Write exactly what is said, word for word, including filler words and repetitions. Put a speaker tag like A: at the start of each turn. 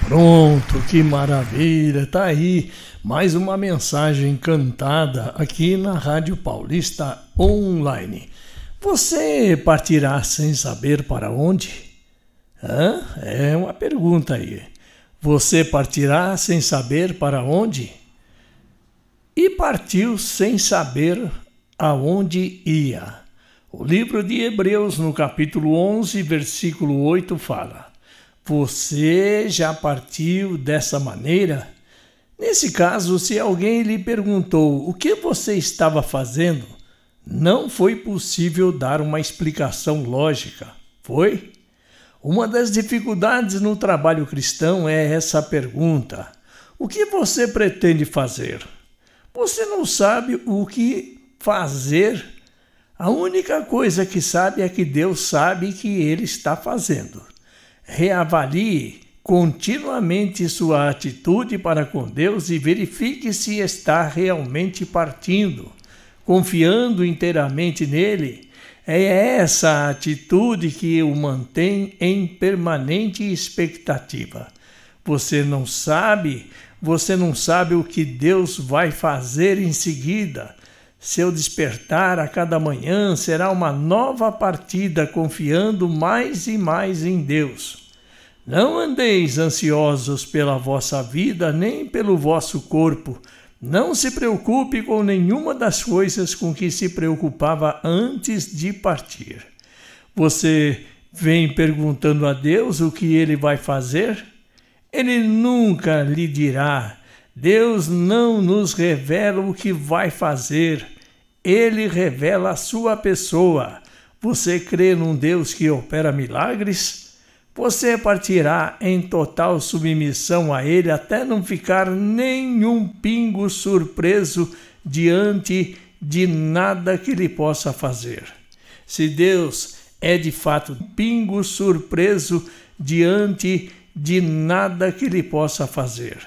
A: Pronto, que maravilha! Tá aí mais uma mensagem cantada aqui na Rádio Paulista Online. Você partirá sem saber para onde? Hã? É uma pergunta aí. Você partirá sem saber para onde? E partiu sem saber aonde ia. O livro de Hebreus, no capítulo onze, versículo oito, fala: Você já partiu dessa maneira? Nesse caso, se alguém lhe perguntou o que você estava fazendo, não foi possível dar uma explicação lógica, foi? Uma das dificuldades no trabalho cristão é essa pergunta: o que você pretende fazer? Você não sabe o que fazer. A única coisa que sabe é que Deus sabe que Ele está fazendo. Reavalie continuamente sua atitude para com Deus e verifique se está realmente partindo, confiando inteiramente nele. É essa atitude que o mantém em permanente expectativa. Você não sabe, você não sabe o que Deus vai fazer em seguida. Seu despertar a cada manhã será uma nova partida, confiando mais e mais em Deus. Não andeis ansiosos pela vossa vida, nem pelo vosso corpo. Não se preocupe com nenhuma das coisas com que se preocupava antes de partir. Você vem perguntando a Deus o que Ele vai fazer? Ele nunca lhe dirá. Deus não nos revela o que vai fazer. Ele revela a sua pessoa. Você crê num Deus que opera milagres? Você partirá em total submissão a Ele até não ficar nenhum pingo surpreso diante de nada que Ele possa fazer. Se Deus é de fato um pingo surpreso diante de nada que Ele possa fazer.